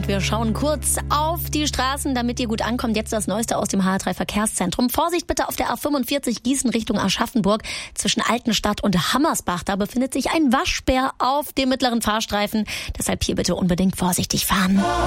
Und wir schauen kurz auf die Straßen, damit ihr gut ankommt. Jetzt das Neueste aus dem HR3 Verkehrszentrum. Vorsicht bitte auf der A45 Gießen Richtung Aschaffenburg zwischen Altenstadt und Hammersbach. Da befindet sich ein Waschbär auf dem mittleren Fahrstreifen. Deshalb hier bitte unbedingt vorsichtig fahren.